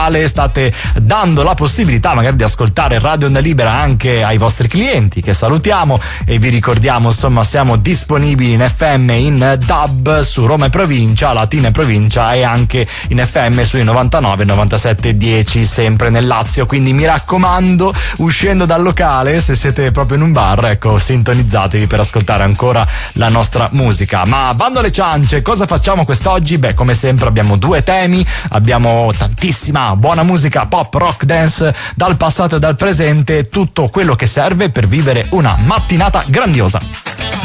locale, state dando la possibilità magari di ascoltare Radio Onda Libera anche ai vostri clienti, che salutiamo, e vi ricordiamo insomma siamo disponibili in FM, in DAB su Roma e provincia, Latina e provincia, e anche in FM sui 99 97 10 sempre nel Lazio. Quindi mi raccomando, uscendo dal locale, se siete proprio in un bar, ecco, sintonizzatevi per ascoltare ancora la nostra musica. Ma bando alle ciance, cosa facciamo quest'oggi? Beh, come sempre abbiamo due temi, abbiamo tantissima buona musica pop, rock, dance dal passato e dal presente, tutto quello che serve per vivere una mattinata grandiosa.